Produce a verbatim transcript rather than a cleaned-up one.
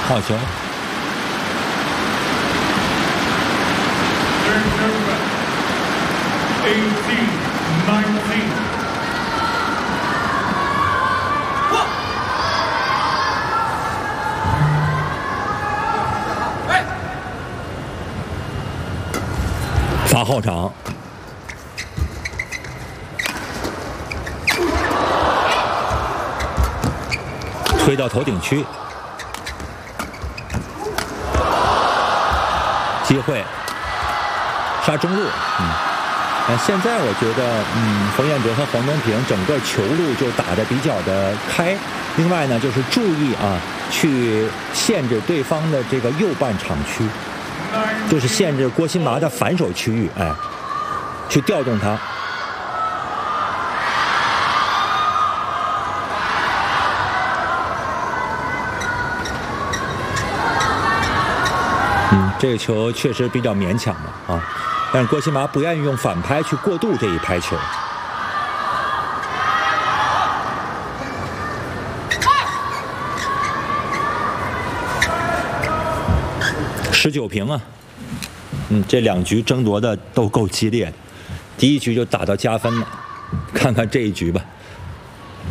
好球。 eighteen nineteen. 罚后场。 推到头顶区，机会杀中路，嗯，啊，现在我觉得，嗯，冯彦哲和黄东萍整个球路就打得比较的开，另外呢，就是注意啊，去限制对方的这个右半场区，就是限制郭新麻的反手区域，哎，去调动他。 嗯，这个球确实比较勉强的啊，但是郭新麻不愿意用反拍去过渡这一拍球。十九平啊，嗯，这两局争夺的都够激烈的，第一局就打到加分了，看看这一局吧。